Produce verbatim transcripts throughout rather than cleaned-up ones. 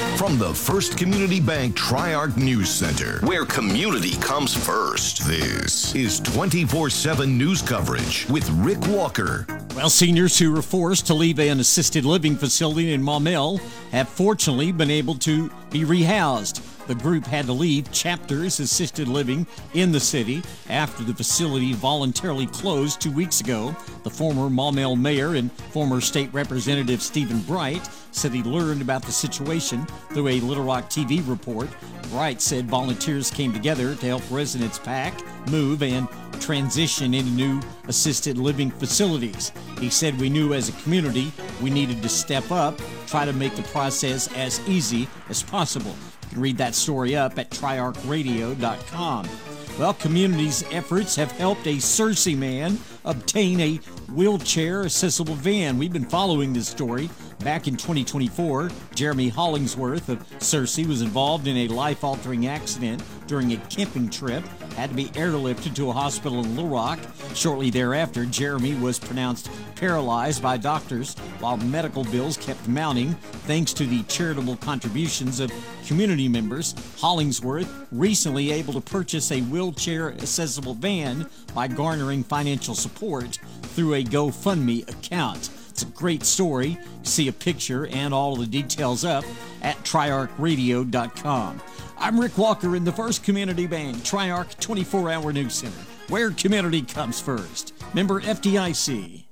From the First Community Bank Tri-Arc News Center, where community comes first, this is twenty-four seven news coverage with Rick Walker. Well, seniors who were forced to leave an assisted living facility in Maumelle have fortunately been able to be rehoused. The group had to leave Chapters Assisted Living in the city after the facility voluntarily closed two weeks ago. The former Maumelle mayor and former state representative Stephen Bright said he learned about the situation through a Little Rock T V report. Bright said volunteers came together to help residents pack, move, and transition into new assisted living facilities. He said, "We knew as a community we needed to step up, try to make the process as easy as possible." You can read that story up at tri arc radio dot com. Well, community's efforts have helped a Searcy man obtain a wheelchair-accessible van. We've been following this story. Back in twenty twenty-four, Jeremy Hollingsworth of Searcy was involved in a life-altering accident during a camping trip, had to be airlifted to a hospital in Little Rock. Shortly thereafter, Jeremy was pronounced paralyzed by doctors while medical bills kept mounting. Thanks to the charitable contributions of community members, Hollingsworth recently able to purchase a wheelchair-accessible van by garnering financial support through a GoFundMe account. It's a great story. See a picture and all the details up at tri arc radio dot com. I'm Rick Walker in the First Community Bank Tri-Arc twenty-four hour News Center, where community comes first. Member F D I C.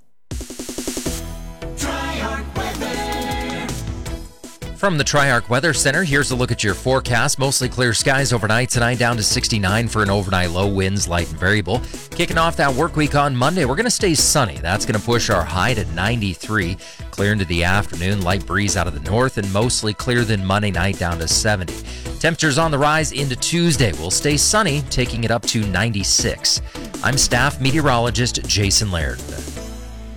Tri-Arc Weather. From the Tri-Arc Weather Center, here's a look at your forecast. Mostly clear skies overnight tonight, down to sixty-nine for an overnight low, winds light and variable. Kicking off that work week on Monday, we're going to stay sunny. That's going to push our high to ninety-three. Clear into the afternoon, light breeze out of the north, and mostly clear then Monday night down to seventy. Temperatures on the rise into Tuesday. We'll stay sunny, taking it up to ninety-six. I'm staff meteorologist Jason Laird.